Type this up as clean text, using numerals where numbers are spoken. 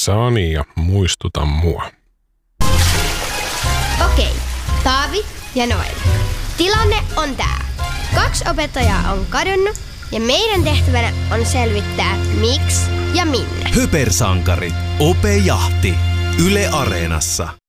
Saani ja muistuta mua. Okei, Taavi ja Noel. Tilanne on tää. 2 opettajaa on kadonnut ja meidän tehtävänä on selvittää miksi ja minne. Höpersankarit. Ope Jahti. Yle Areenassa.